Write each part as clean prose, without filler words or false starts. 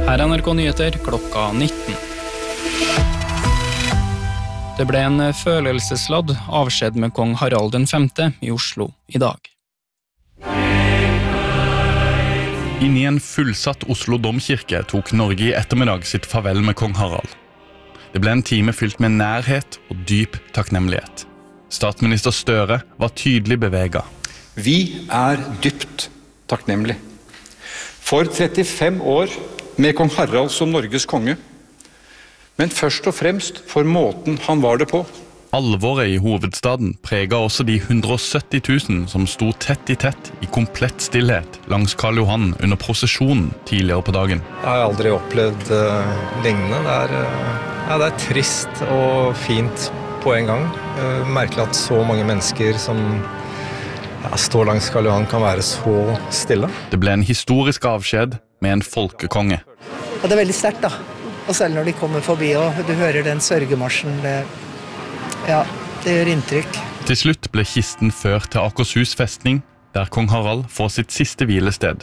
Her NRK Nyheter klokka 19. Det ble en følelsesladd avskjed med kong Harald V i Oslo i dag. Inn i en fullsatt Oslo domkirke tok Norge i ettermiddag sitt farvel med kong Harald. Det ble en time fylt med nærhet og dyp takknemlighet. Statsminister Støre var tydelig beveget. Vi dypt takknemlige. For 35 år med kong Harald som Norges konge, men først og fremst for måten han var det på. Alvoret i hovedstaden preget også de 170 000 som sto tett i komplett stillhet langs Karl Johan under prosesjonen tidligere på dagen. Jeg har aldri opplevd lignende. Det er trist og fint på en gang. Merkelig at så mange mennesker som står langs Karl Johan kan være så stille. Det ble en historisk avskjed med en folkekonge. Og det er veldig sterkt da. Og selv når de kommer forbi og du hører den sørgemarsjen, det gjør inntrykk. Til slutt ble kisten ført til Akershus festning, der kong Harald får sitt siste hvilested.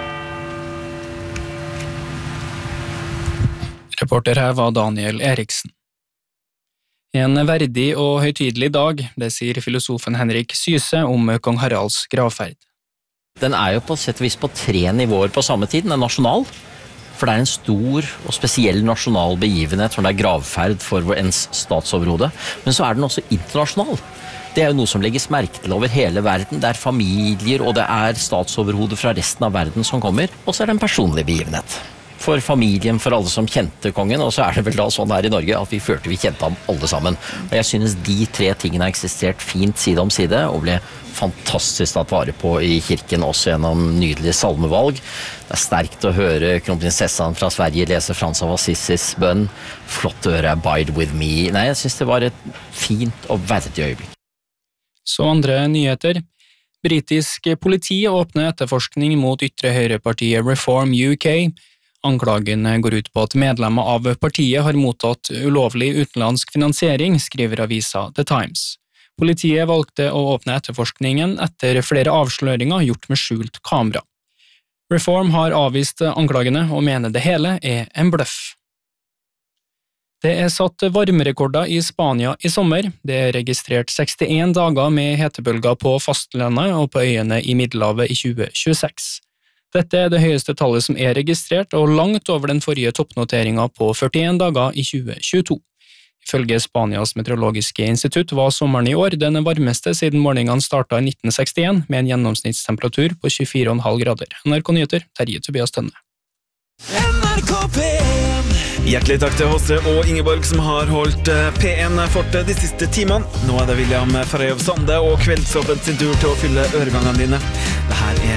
Reporter her var Daniel Eriksen. En verdig og høytidelig dag, det sier filosofen Henrik Syse om kong Haralds gravferd. Den jo på sett og vis på 3 nivåer på samme tid. Den nasjonal, for det en stor og spesiell nasjonal begivenhet når det gravferd for ens statsoverhode. Men så den også internasjonal. Det jo noe som legges merke til over hele verden. Det familier og det statsoverhode fra resten av verden som kommer. Og så det en personlig begivenhet. For familien, for alle som kjente kongen, og så det vel da sånn her i Norge at vi følte vi kjente ham alle sammen. Og jeg synes de 3 tingene har eksistert fint side om side, og ble fantastisk tatt vare på i kirken, også gjennom nydelige salmevalg. Det sterkt å høre kronprinsessan fra Sverige lese Frans av Assisis bønn. Flott å høre Abide with me. Nei, jeg synes det var et fint og verdig øyeblikk. Så andre nyheter. Britisk politi åpner etterforskning mot ytre høyrepartiet Reform UK. Anklagen går ut på at medlemmer av partiet har mottatt ulovlig utenlandsk finansiering, skriver avisa The Times. Politiet valgte å åpne etterforskningen etter flere avsløringer gjort med skjult kamera. Reform har avvist anklagene og mener det hele en bløff. Det satt varmerekorder i Spania i sommer. Det registrert 61 dager med hetebølger på fastlandet og på øyene i Middelhavet i 2026. Dette det høyeste tallet som registrert, og langt over den forrige toppnoteringen på 41 dager i 2022. Ifølge Spanias meteorologiske institutt var sommeren i år den varmeste siden målingene startet i 1961, med en gjennomsnittstemperatur på 24,5 grader. NRK Nyheter, Terje Tobias Tønne. NRK P1. Hjertelig takk til Håstre og Ingeborg som har holdt P1 forte de siste timene. Nå det William Freyov Sande og Kveldsåpen sin tur til å fylle øregangene dine. Det her